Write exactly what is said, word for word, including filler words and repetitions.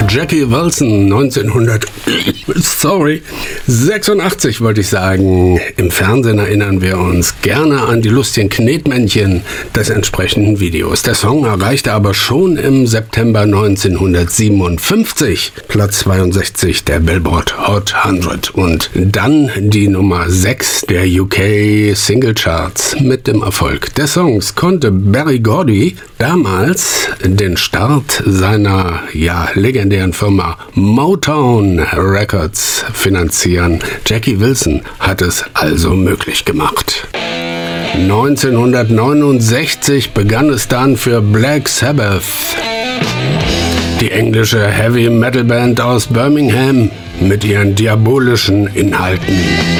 Jackie Wilson, neunzehnhundert, sorry, sechsundachtzig wollte ich sagen. Im Fernsehen erinnern wir uns gerne an die lustigen Knetmännchen des entsprechenden Videos. Der Song erreichte aber schon im September neunzehnhundertsiebenundfünfzig Platz zweiundsechzig der Billboard Hot hundert und dann die Nummer sechs der U K Single Charts. Mit dem Erfolg des Songs konnte Berry Gordy damals den Start seiner ja legendären Firma Motown Records finanzieren. Jackie Wilson hat es also möglich gemacht. neunzehnhundertneunundsechzig begann es dann für Black Sabbath, die englische Heavy Metal Band aus Birmingham, mit ihren diabolischen Inhalten.